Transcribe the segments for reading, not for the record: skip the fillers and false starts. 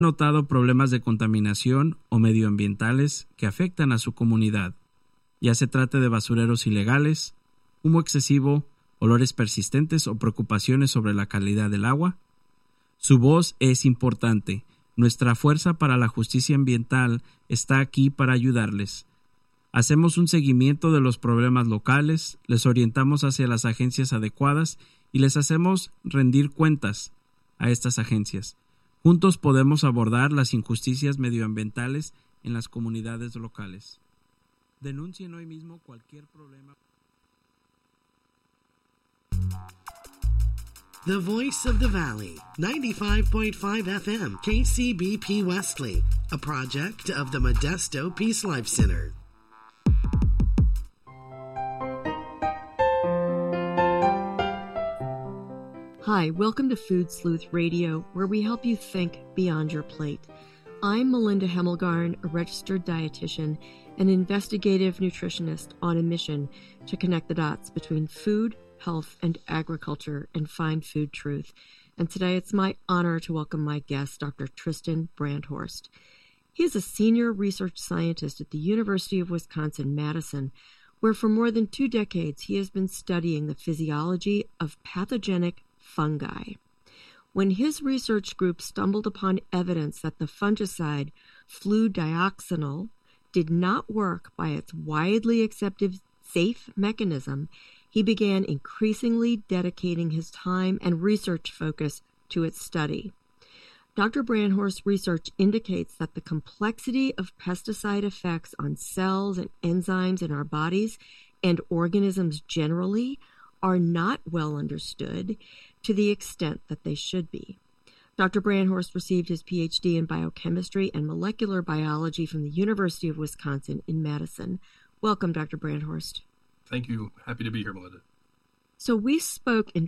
notado problemas de contaminación o medioambientales que afectan a su comunidad, ya se trate de basureros ilegales, humo excesivo, olores persistentes o preocupaciones sobre la calidad del agua? Su voz es importante. Nuestra fuerza para la justicia ambiental está aquí para ayudarles. Hacemos un seguimiento de los problemas locales, les orientamos hacia las agencias adecuadas y les hacemos rendir cuentas a estas agencias. Juntos podemos abordar las injusticias medioambientales en las comunidades locales. Denuncien hoy mismo cualquier problema. The Voice of the Valley, 95.5 FM, KCBP Wesley, a project of the Modesto Peace Life Center. Hi, welcome to Food Sleuth Radio, where we help you think beyond your plate. I'm Melinda Hemmelgarn, a registered dietitian and investigative nutritionist on a mission to connect the dots between food, health, and agriculture and find food truth. And today it's my honor to welcome my guest, Dr. Tristan Brandhorst. He is a senior research scientist at the University of Wisconsin-Madison, where for more than 2 decades he has been studying the physiology of pathogenic fungi. When his research group stumbled upon evidence that the fungicide fludioxonil did not work by its widely accepted safe mechanism, he began increasingly dedicating his time and research focus to its study. Dr. Brandhorst's research indicates that the complexity of pesticide effects on cells and enzymes in our bodies and organisms generally are not well understood to the extent that they should be. Dr. Brandhorst received his PhD in biochemistry and molecular biology from the University of Wisconsin in Madison. Welcome, Dr. Brandhorst. Thank you. Happy to be here, Melinda. So we spoke in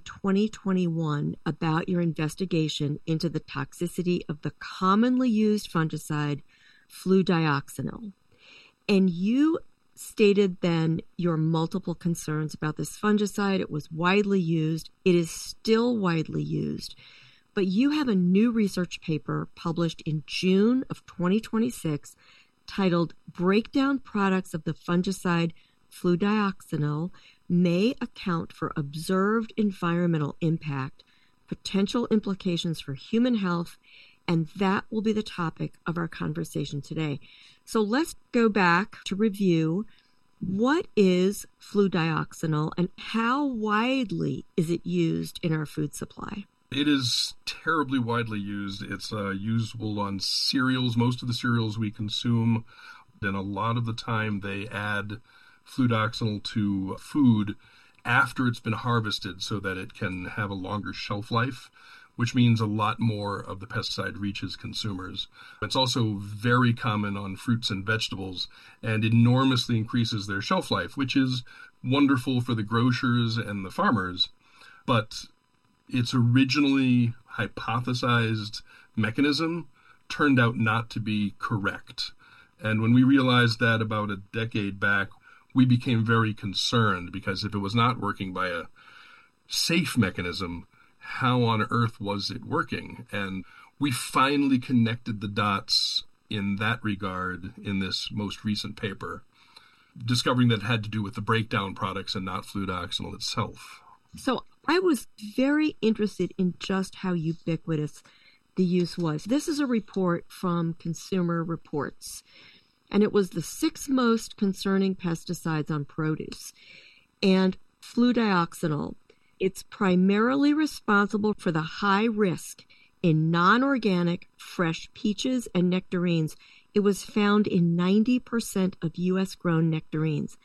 2021 about your investigation into the toxicity of the commonly used fungicide fludioxonil. And you stated then your multiple concerns about this fungicide. It was widely used. It is still widely used. But you have a new research paper published in June of 2026 titled Breakdown Products of the Fungicide Fludioxonil May Account for Observed Environmental Impact, Potential Implications for Human Health, and that will be the topic of our conversation today. So let's go back to review what is fludioxonil and how widely is it used in our food supply? It is terribly widely used. It's usable on cereals, most of the cereals we consume, and a lot of the time they add fludioxonil to food after it's been harvested so that it can have a longer shelf life, which means a lot more of the pesticide reaches consumers. It's also very common on fruits and vegetables and enormously increases their shelf life, which is wonderful for the grocers and the farmers. But its originally hypothesized mechanism turned out not to be correct. And when we realized that about a decade back, we became very concerned because if it was not working by a safe mechanism, how on earth was it working? And we finally connected the dots in that regard in this most recent paper, discovering that it had to do with the breakdown products and not fludioxonil itself. So I was very interested in just how ubiquitous the use was. This is a report from Consumer Reports, and it was the 6 most concerning pesticides on produce. And fludioxonil, it's primarily responsible for the high risk in non-organic fresh peaches and nectarines. It was found in 90% of U.S.-grown nectarines,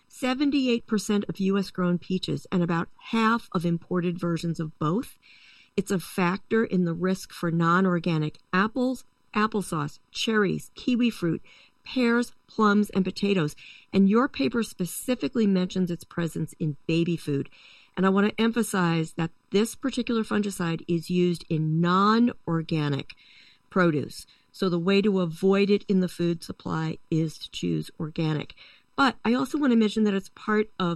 78% of U.S.-grown peaches, and about half of imported versions of both. It's a factor in the risk for non-organic apples, applesauce, cherries, kiwi fruit, pears, plums, and potatoes. And your paper specifically mentions its presence in baby food. And I want to emphasize that this particular fungicide is used in non-organic produce. So the way to avoid it in the food supply is to choose organic. But I also want to mention that it's part of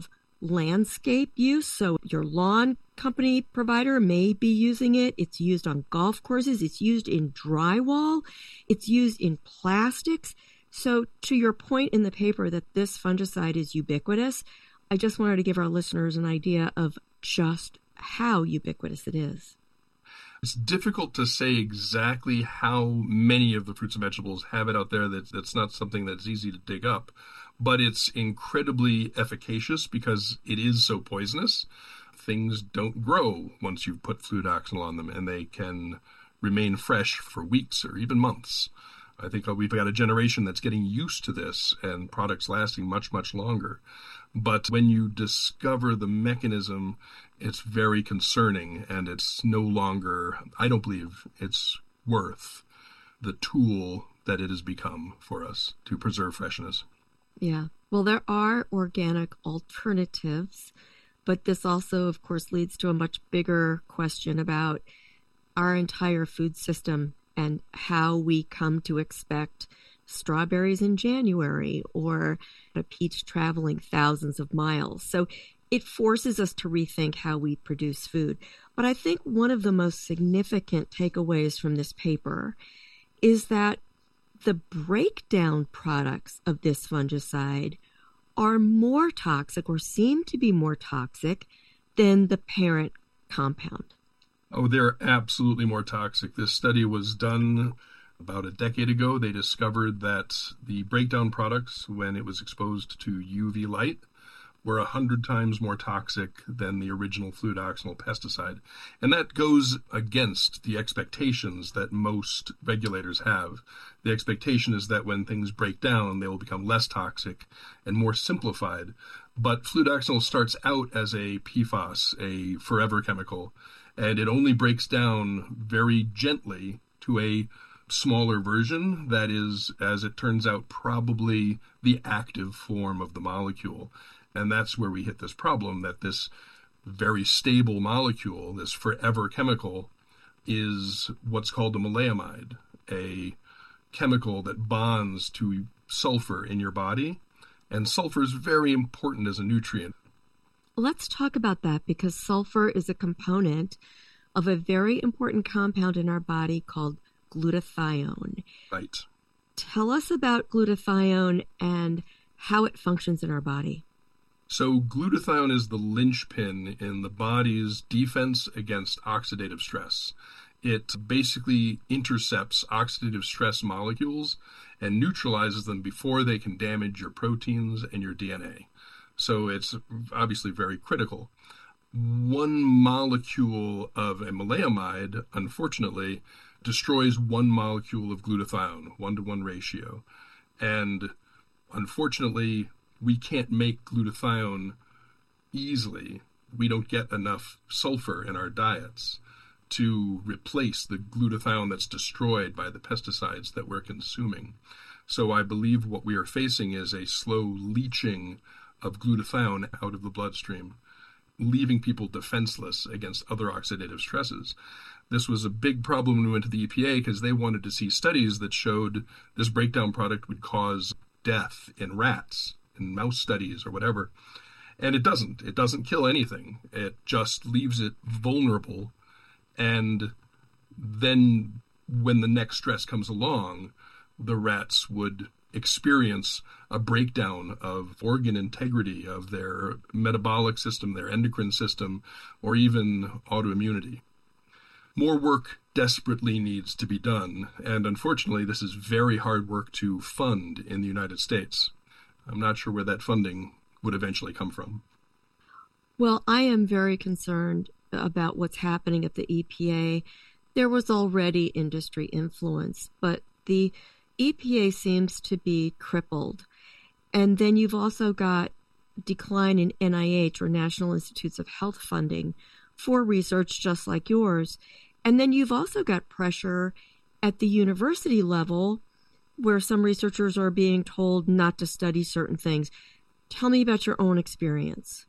landscape use. So your lawn company provider may be using it. It's used on golf courses. It's used in drywall. It's used in plastics. So to your point in the paper that this fungicide is ubiquitous, I just wanted to give our listeners an idea of just how ubiquitous it is. It's difficult to say exactly how many of the fruits and vegetables have it out there. That's not something that's easy to dig up. But it's incredibly efficacious because it is so poisonous. Things don't grow once you've put fludoxonil on them, and they can remain fresh for weeks or even months. I think we've got a generation that's getting used to this and products lasting much, much longer. But when you discover the mechanism, it's very concerning, and it's no longer, I don't believe it's worth the tool that it has become for us to preserve freshness. Yeah. Well, there are organic alternatives, but this also, of course, leads to a much bigger question about our entire food system and how we come to expect strawberries in January or a peach traveling thousands of miles. So it forces us to rethink how we produce food. But I think one of the most significant takeaways from this paper is that the breakdown products of this fungicide are more toxic or seem to be more toxic than the parent compound. Oh, they're absolutely more toxic. This study was done about a decade ago. They discovered that the breakdown products, when it was exposed to UV light, were 100 times more toxic than the original fludoxonil pesticide. And that goes against the expectations that most regulators have. The expectation is that when things break down, they will become less toxic and more simplified. But fludoxonil starts out as a PFAS, a forever chemical, and it only breaks down very gently to a smaller version that is, as it turns out, probably the active form of the molecule. And that's where we hit this problem, that this very stable molecule, this forever chemical, is what's called a maleimide, a chemical that bonds to sulfur in your body. And sulfur is very important as a nutrient. Let's talk about that, because sulfur is a component of a very important compound in our body called glutathione. Right. Tell us about glutathione and how it functions in our body. So glutathione is the linchpin in the body's defense against oxidative stress. It basically intercepts oxidative stress molecules and neutralizes them before they can damage your proteins and your DNA. So it's obviously very critical. One molecule of a maleimide, unfortunately, destroys one molecule of glutathione, 1-to-1 ratio. And unfortunately, we can't make glutathione easily. We don't get enough sulfur in our diets to replace the glutathione that's destroyed by the pesticides that we're consuming. So I believe what we are facing is a slow leaching of glutathione out of the bloodstream, leaving people defenseless against other oxidative stresses. This was a big problem when we went to the EPA because they wanted to see studies that showed this breakdown product would cause death in rats, in mouse studies or whatever. And it doesn't. It doesn't kill anything. It just leaves it vulnerable. And then when the next stress comes along, the rats would experience a breakdown of organ integrity, of their metabolic system, their endocrine system, or even autoimmunity. More work desperately needs to be done, and unfortunately this is very hard work to fund in the United States. I'm not sure where that funding would eventually come from. Well, I am very concerned about what's happening at the EPA. There was already industry influence, but the EPA seems to be crippled. And then you've also got decline in NIH, or National Institutes of Health funding, for research just like yours. And then you've also got pressure at the university level where some researchers are being told not to study certain things. Tell me about your own experience.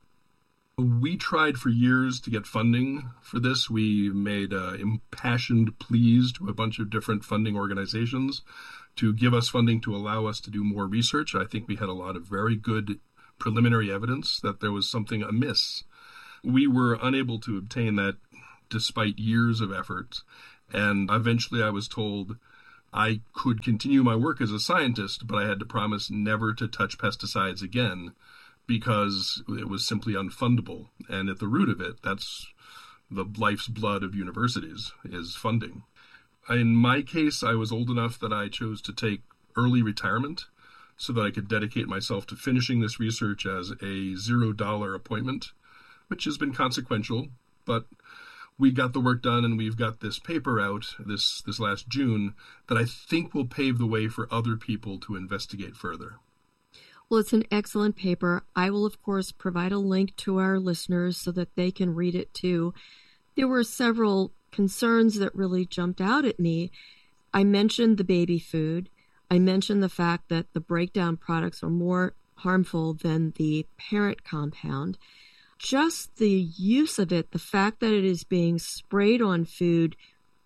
We tried for years to get funding for this. We made impassioned pleas to a bunch of different funding organizations to give us funding to allow us to do more research. I think we had a lot of very good preliminary evidence that there was something amiss. We were unable to obtain that despite years of effort, and eventually I was told I could continue my work as a scientist, but I had to promise never to touch pesticides again because it was simply unfundable. And at the root of it, that's the life's blood of universities, is funding. In my case, I was old enough that I chose to take early retirement so that I could dedicate myself to finishing this research as a $0 appointment, which has been consequential, but we got the work done, and we've got this paper out this last June that I think will pave the way for other people to investigate further. Well, it's an excellent paper. I will, of course, provide a link to our listeners so that they can read it too. There were several concerns that really jumped out at me. I mentioned the baby food. I mentioned the fact that the breakdown products are more harmful than the parent compound. Just the use of it, the fact that it is being sprayed on food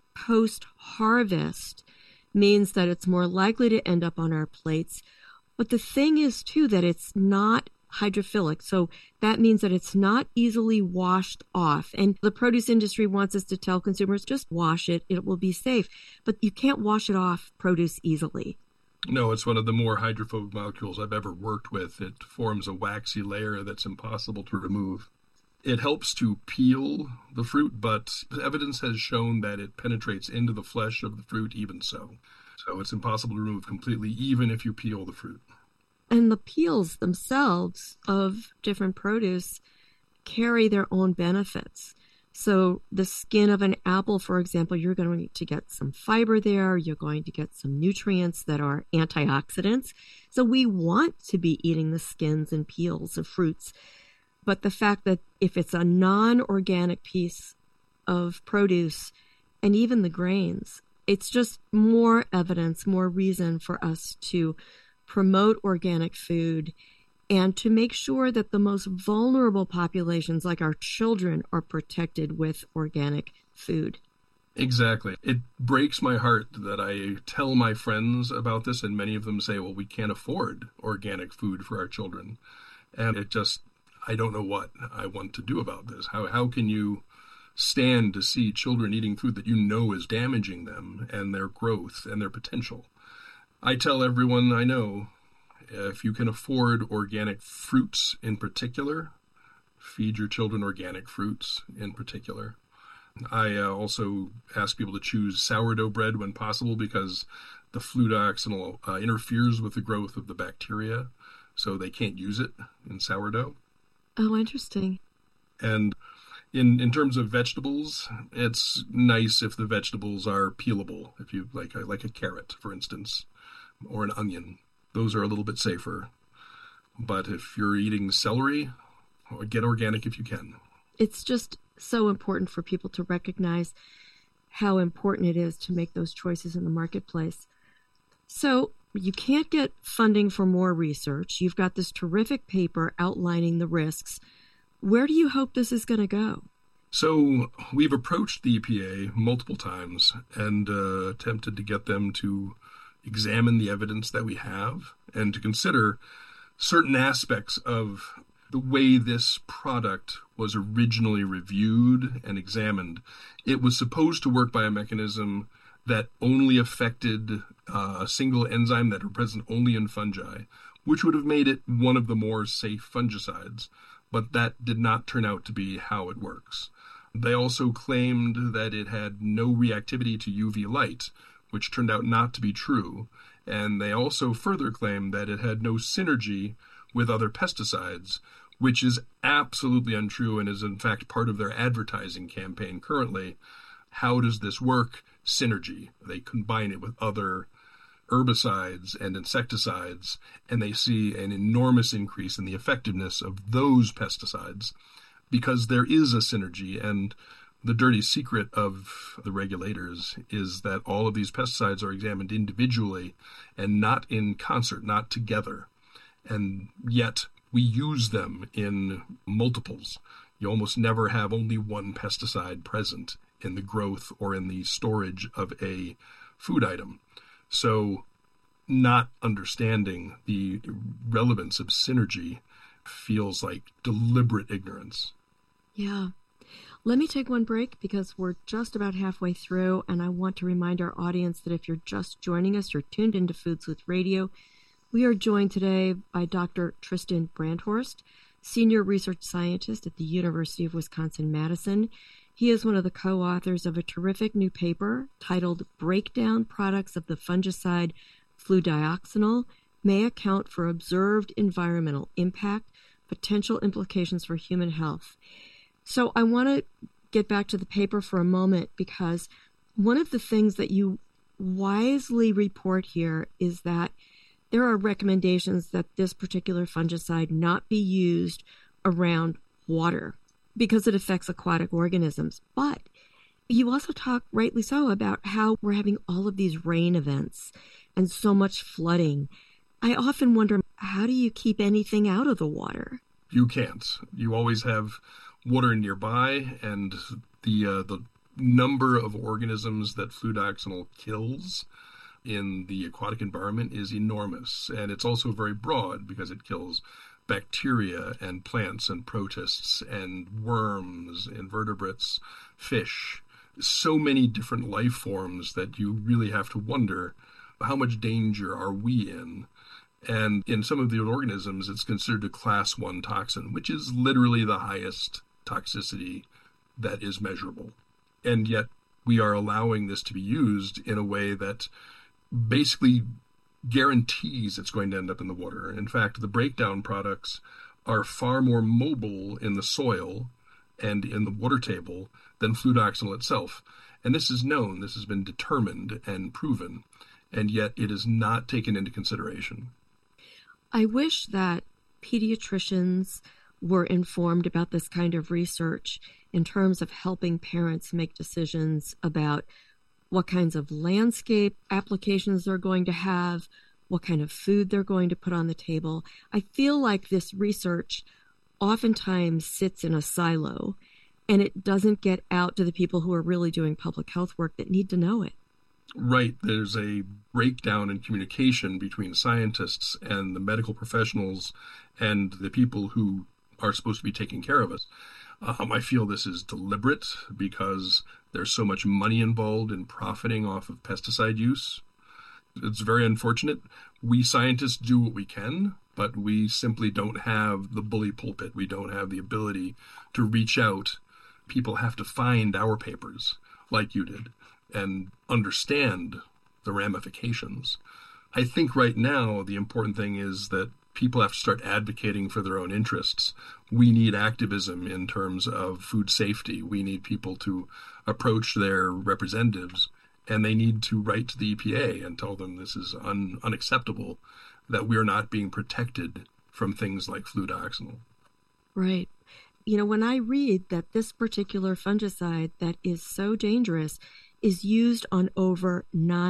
post-harvest, means that it's more likely to end up on our plates. But the thing is, too, that it's not hydrophilic. So that means that it's not easily washed off. And the produce industry wants us to tell consumers, just wash it, it will be safe. But you can't wash it off produce easily. No, it's one of the more hydrophobic molecules I've ever worked with. It forms a waxy layer that's impossible to remove. It helps to peel the fruit, but evidence has shown that it penetrates into the flesh of the fruit even so. So it's impossible to remove completely, even if you peel the fruit. And the peels themselves of different produce carry their own benefits. So the skin of an apple, for example, you're going to get some fiber there. You're going to get some nutrients that are antioxidants. So we want to be eating the skins and peels of fruits. But the fact that if it's a non-organic piece of produce, and even the grains, it's just more evidence, more reason for us to promote organic food and to make sure that the most vulnerable populations, like our children, are protected with organic food. Exactly. It breaks my heart that I tell my friends about this, and many of them say, well, we can't afford organic food for our children. And I don't know what I want to do about this. How can you stand to see children eating food that you know is damaging them and their growth and their potential? I tell everyone I know, if you can afford organic fruits in particular, feed your children organic fruits in particular. I also ask people to choose sourdough bread when possible because the flutoxanil interferes with the growth of the bacteria, so they can't use it in sourdough. Oh, interesting. And in terms of vegetables, it's nice if the vegetables are peelable. If you like a carrot, for instance, or an onion. Those are a little bit safer. But if you're eating celery, get organic if you can. It's just so important for people to recognize how important it is to make those choices in the marketplace. So you can't get funding for more research. You've got this terrific paper outlining the risks. Where do you hope this is going to go? So we've approached the EPA multiple times and attempted to get them to examine the evidence that we have and to consider certain aspects of the way this product was originally reviewed and examined. It was supposed to work by a mechanism that only affected a single enzyme that are present only in fungi, which would have made it one of the more safe fungicides, but that did not turn out to be how it works. They also claimed that it had no reactivity to UV light, which turned out not to be true, and they also further claimed that it had no synergy with other pesticides, which is absolutely untrue and is in fact part of their advertising campaign currently. How does this work? Synergy. They combine it with other herbicides and insecticides, and they see an enormous increase in the effectiveness of those pesticides because there is a synergy. And the dirty secret of the regulators is that all of these pesticides are examined individually and not in concert, not together. And yet we use them in multiples. You almost never have only one pesticide present in the growth or in the storage of a food item. So not understanding the relevance of synergy feels like deliberate ignorance. Yeah. Let me take one break because we're just about halfway through, and I want to remind our audience that if you're just joining us, you're tuned into Food Sleuth Radio. We are joined today by Dr. Tristan Brandhorst, Senior Research Scientist at the University of Wisconsin-Madison. He is one of the co-authors of a terrific new paper titled Breakdown Products of the Fungicide Fludioxonil May Account for Observed Environmental Impact, Potential Implications for Human Health. So I want to get back to the paper for a moment because one of the things that you wisely report here is that there are recommendations that this particular fungicide not be used around water because it affects aquatic organisms. But you also talk, rightly so, about how we're having all of these rain events and so much flooding. I often wonder, how do you keep anything out of the water? You can't. You always have water nearby, and the number of organisms that fludoxonil kills in the aquatic environment is enormous. And it's also very broad because it kills bacteria and plants and protists and worms, invertebrates, fish, so many different life forms that you really have to wonder, how much danger are we in? And in some of the organisms, it's considered a class 1 toxin, which is literally the highest toxicity that is measurable. And yet we are allowing this to be used in a way that basically guarantees it's going to end up in the water. In fact, the breakdown products are far more mobile in the soil and in the water table than fludoxonil itself. And this is known, this has been determined and proven, and yet it is not taken into consideration. I wish that pediatricians were informed about this kind of research in terms of helping parents make decisions about what kinds of landscape applications they're going to have, what kind of food they're going to put on the table. I feel like this research oftentimes sits in a silo and it doesn't get out to the people who are really doing public health work that need to know it. Right. There's a breakdown in communication between scientists and the medical professionals and the people who are supposed to be taking care of us. I feel this is deliberate because there's so much money involved in profiting off of pesticide use. It's very unfortunate. We scientists do what we can, but we simply don't have the bully pulpit. We don't have the ability to reach out. People have to find our papers, like you did, and understand the ramifications. I think right now the important thing is that people have to start advocating for their own interests. We need activism in terms of food safety. We need people to approach their representatives, and they need to write to the EPA and tell them this is unacceptable, that we're not being protected from things like fludoxonil. Right. You know, when I read that this particular fungicide that is so dangerous is used on over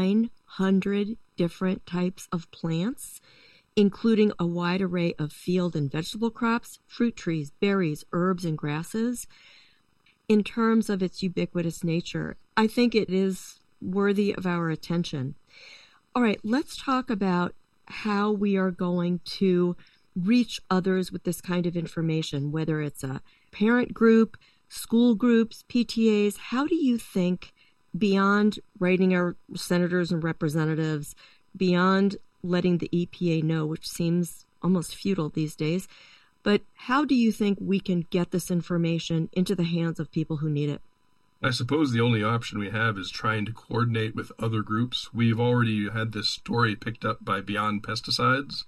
900 different types of plants, including a wide array of field and vegetable crops, fruit trees, berries, herbs, and grasses. In terms of its ubiquitous nature, I think it is worthy of our attention. All right, let's talk about how we are going to reach others with this kind of information, whether it's a parent group, school groups, PTAs. How do you think, beyond writing our senators and representatives, beyond letting the EPA know, which seems almost futile these days, but how do you think we can get this information into the hands of people who need it? I suppose the only option we have is trying to coordinate with other groups. We've already had this story picked up by Beyond Pesticides.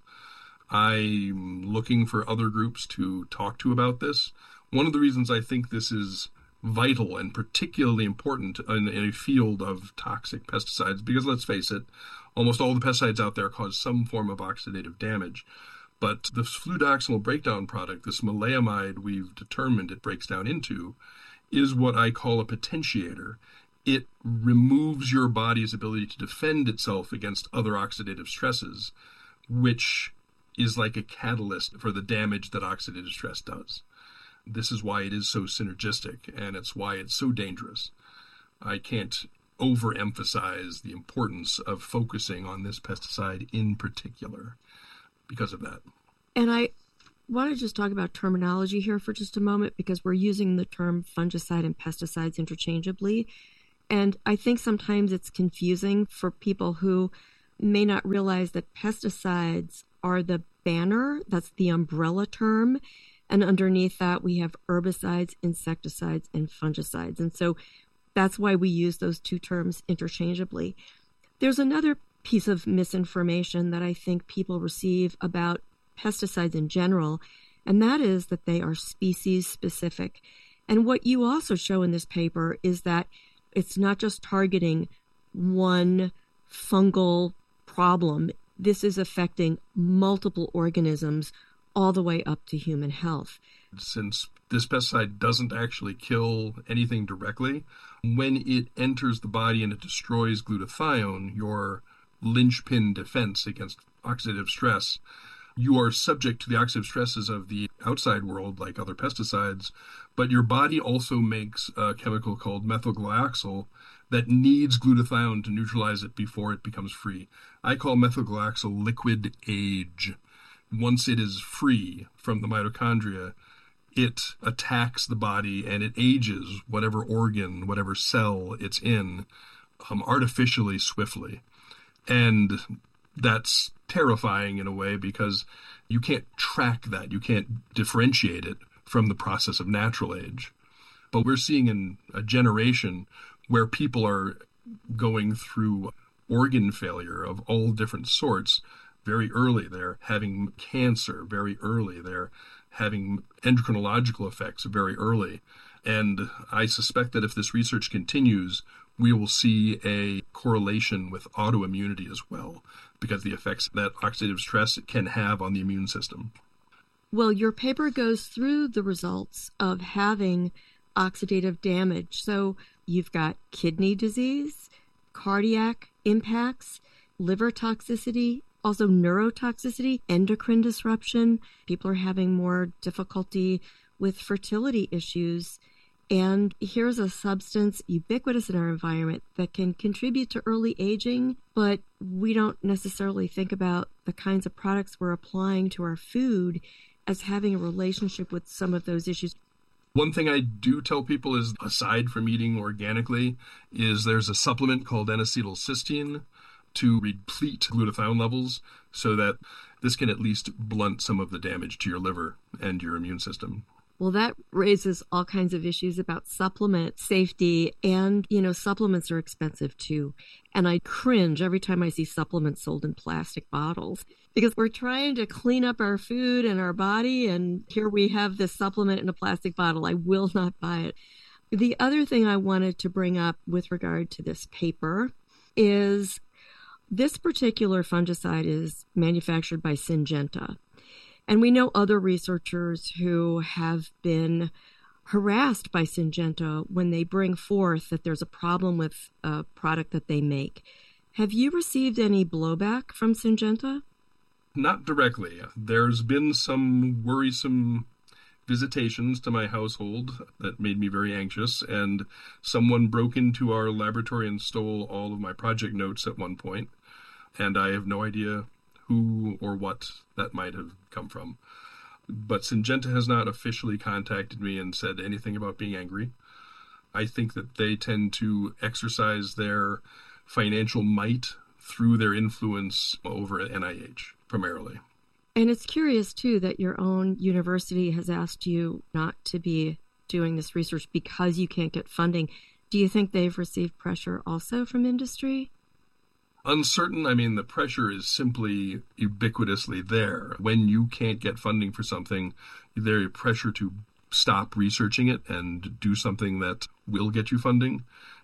I'm looking for other groups to talk to about this. One of the reasons I think this is vital and particularly important in a field of toxic pesticides, because let's face it, almost all the pesticides out there cause some form of oxidative damage. But the fludoxonil breakdown product, this maleimide we've determined it breaks down into, is what I call a potentiator. It removes your body's ability to defend itself against other oxidative stresses, which is like a catalyst for the damage that oxidative stress does. This is why it is so synergistic, and it's why it's so dangerous. I can't overemphasize the importance of focusing on this pesticide in particular because of that. And I want to just talk about terminology here for just a moment, because we're using the term fungicide and pesticides interchangeably. And I think sometimes it's confusing for people who may not realize that pesticides are the banner, that's the umbrella term. And underneath that, we have herbicides, insecticides, and fungicides. And so that's why we use those two terms interchangeably. There's another piece of misinformation that I think people receive about pesticides in general, and that is that they are species specific. And what you also show in this paper is that it's not just targeting one fungal problem. This is affecting multiple organisms all the way up to human health. Since this pesticide doesn't actually kill anything directly, when it enters the body and it destroys glutathione, your linchpin defense against oxidative stress, you are subject to the oxidative stresses of the outside world, like other pesticides, but your body also makes a chemical called methylglyoxal that needs glutathione to neutralize it before it becomes free. I call methylglyoxal liquid age. Once it is free from the mitochondria, it attacks the body and it ages whatever organ, whatever cell it's in, artificially swiftly. And that's terrifying in a way because you can't track that. You can't differentiate it from the process of natural age. But we're seeing in a generation where people are going through organ failure of all different sorts very early. They're having cancer very early. They're having endocrinological effects very early. And I suspect that if this research continues, we will see a correlation with autoimmunity as well, because the effects that oxidative stress can have on the immune system. Well, your paper goes through the results of having oxidative damage. So you've got kidney disease, cardiac impacts, liver toxicity, also neurotoxicity, endocrine disruption. People are having more difficulty with fertility issues. And here's a substance ubiquitous in our environment that can contribute to early aging, but we don't necessarily think about the kinds of products we're applying to our food as having a relationship with some of those issues. One thing I do tell people is, aside from eating organically, is there's a supplement called N-acetylcysteine to replete glutathione levels so that this can at least blunt some of the damage to your liver and your immune system. Well, that raises all kinds of issues about supplement safety. And, supplements are expensive too. And I cringe every time I see supplements sold in plastic bottles because we're trying to clean up our food and our body. And here we have this supplement in a plastic bottle. I will not buy it. The other thing I wanted to bring up with regard to this paper is this particular fungicide is manufactured by Syngenta. And we know other researchers who have been harassed by Syngenta when they bring forth that there's a problem with a product that they make. Have you received any blowback from Syngenta? Not directly. There's been some worrisome visitations to my household that made me very anxious, and someone broke into our laboratory and stole all of my project notes at one point, and I have no idea who or what that might have come from. But Syngenta has not officially contacted me and said anything about being angry. I think that they tend to exercise their financial might through their influence over at NIH, primarily. And it's curious, too, that your own university has asked you not to be doing this research because you can't get funding. Do you think they've received pressure also from industry? Uncertain. I mean, the pressure is simply ubiquitously there. When you can't get funding for something, there's pressure to stop researching it and do something that will get you funding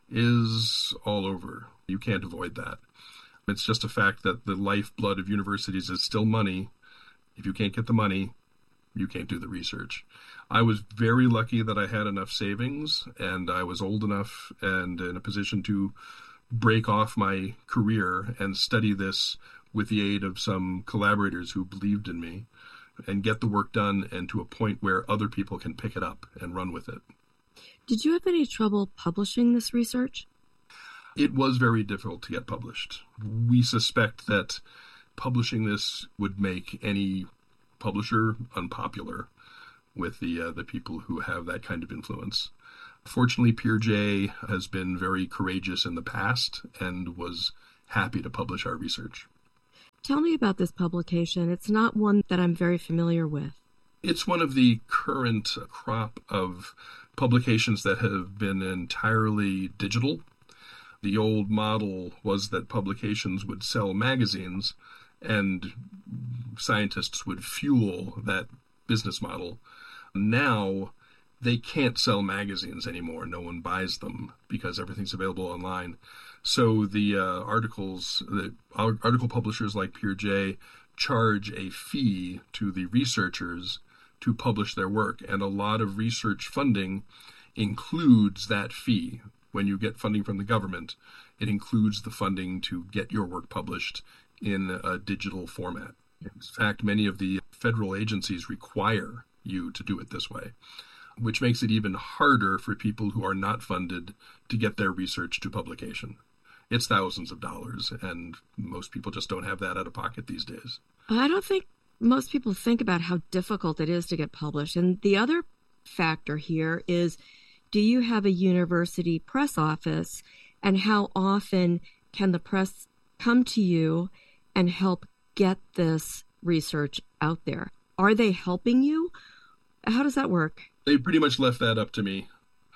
is all over. You can't avoid that. It's just a fact that the lifeblood of universities is still money. If you can't get the money, you can't do the research. I was very lucky that I had enough savings and I was old enough and in a position to break off my career and study this with the aid of some collaborators who believed in me and get the work done and to a point where other people can pick it up and run with it. Did you have any trouble publishing this research? It was very difficult to get published. We suspect that publishing this would make any publisher unpopular with the people who have that kind of influence. Fortunately, Peerjay has been very courageous in the past and was happy to publish our research. Tell me about this publication. It's not one that I'm very familiar with. It's one of the current crop of publications that have been entirely digital. The old model was that publications would sell magazines and scientists would fuel that business model. Now, they can't sell magazines anymore. No one buys them because everything's available online. So the article publishers like Peerjay charge a fee to the researchers to publish their work, and a lot of research funding includes that fee. When you get funding from the government, it includes the funding to get your work published in a digital format. In fact, many of the federal agencies require you to do it this way, which makes it even harder for people who are not funded to get their research to publication. It's thousands of dollars, and most people just don't have that out of pocket these days. I don't think most people think about how difficult it is to get published. And the other factor here is, do you have a university press office, and how often can the press come to you and help get this research out there? Are they helping you? How does that work? They pretty much left that up to me.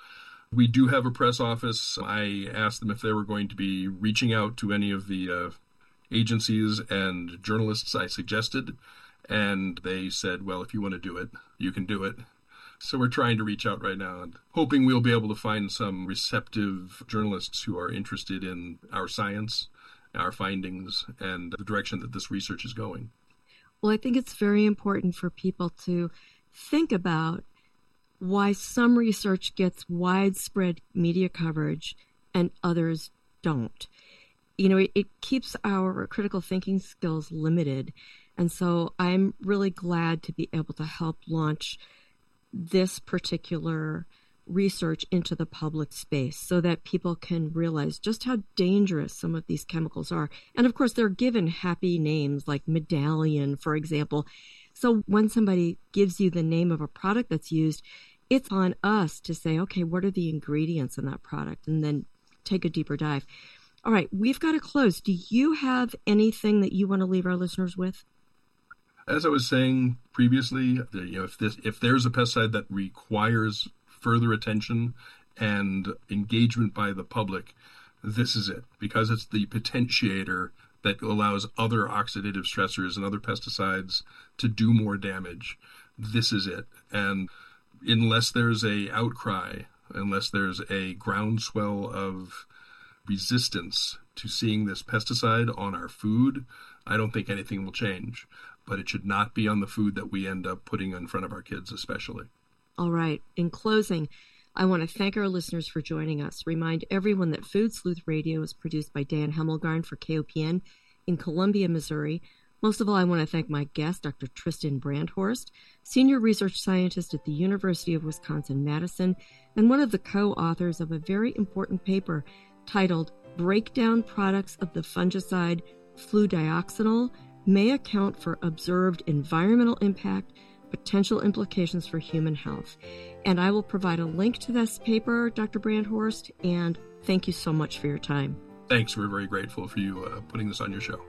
We do have a press office. I asked them if they were going to be reaching out to any of the agencies and journalists I suggested, and they said, well, if you want to do it, you can do it. So we're trying to reach out right now and hoping we'll be able to find some receptive journalists who are interested in our science, our findings, and the direction that this research is going. Well, I think it's very important for people to think about why some research gets widespread media coverage and others don't. You know, it keeps our critical thinking skills limited. And so I'm really glad to be able to help launch this particular research into the public space so that people can realize just how dangerous some of these chemicals are. And of course, they're given happy names like Medallion, for example. So when somebody gives you the name of a product that's used, it's on us to say, okay, what are the ingredients in that product? And then take a deeper dive. All right, we've got to close. Do you have anything that you want to leave our listeners with? As I was saying previously, if there's a pesticide that requires further attention and engagement by the public, this is it, because it's the potentiator that allows other oxidative stressors and other pesticides to do more damage. This is it. And unless there's a outcry, unless there's a groundswell of resistance to seeing this pesticide on our food, I don't think anything will change. But it should not be on the food that we end up putting in front of our kids, especially. All right. In closing, I want to thank our listeners for joining us. Remind everyone that Food Sleuth Radio is produced by Dan Hemmelgarn for KOPN in Columbia, Missouri. Most of all, I want to thank my guest, Dr. Tristan Brandhorst, Senior Research Scientist at the University of Wisconsin-Madison, and one of the co-authors of a very important paper titled Breakdown Products of the Fungicide Fludioxonil May Account for Observed Environmental Impact, Potential Implications for Human Health. And I will provide a link to this paper, Dr. Brandhorst, and thank you so much for your time. Thanks. We're very grateful for you putting this on your show.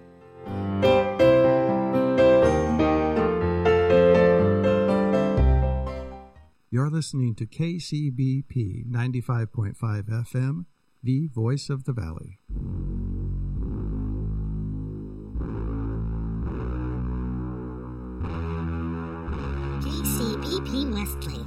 You're listening to KCBP 95.5 FM, the voice of the valley. KCBP Westlake